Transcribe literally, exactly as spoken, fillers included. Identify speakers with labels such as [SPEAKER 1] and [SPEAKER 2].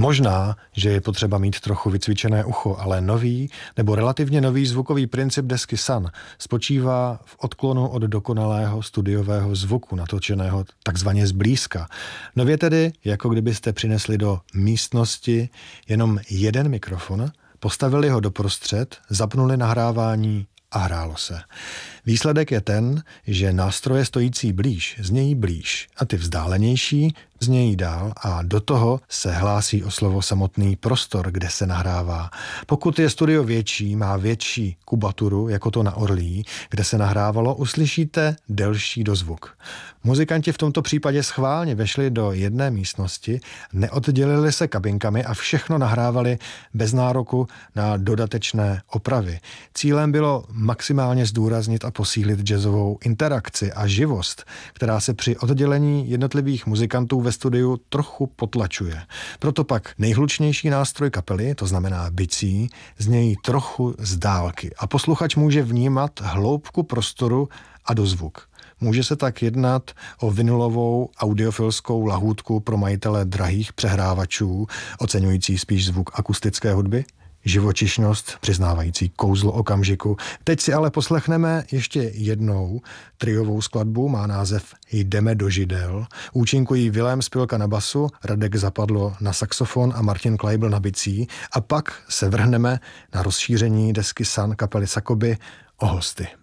[SPEAKER 1] Možná, že je potřeba mít trochu vycvičené ucho, ale nový nebo relativně nový zvukový princip desky Sun spočívá v odklonu od dokonalého studiového zvuku, natočeného takzvaně zblízka. Nově tedy, jako kdybyste přinesli do místnosti jenom jeden mikrofon, postavili ho doprostřed, zapnuli nahrávání a hrálo se. Výsledek je ten, že nástroje stojící blíž znějí blíž a ty vzdálenější znějí dál a do toho se hlásí o slovo samotný prostor, kde se nahrává. Pokud je studio větší, má větší kubaturu, jako to na Orlí, kde se nahrávalo, uslyšíte delší dozvuk. Muzikanti v tomto případě schválně vešli do jedné místnosti, neoddělili se kabinkami a všechno nahrávali bez nároku na dodatečné opravy. Cílem bylo maximálně zdůraznit a posílit jazzovou interakci a živost, která se při oddělení jednotlivých muzikantů ve studiu trochu potlačuje. Proto pak nejhlučnější nástroj kapely, to znamená bicí, znějí trochu z dálky a posluchač může vnímat hloubku prostoru a dozvuk. Může se tak jednat o vinylovou audiofilskou lahůdku pro majitele drahých přehrávačů, oceňující spíš zvuk akustické hudby, živočišnost, přiznávající kouzlo okamžiku. Teď si ale poslechneme ještě jednou triovou skladbu, má název Jdeme do židel. Účinkují Vilém Spilka na basu, Radek Zapadlo na saxofon a Martin Kleibl na bicí a pak se vrhneme na rozšíření desky Sun kapely Sakoby o hosty.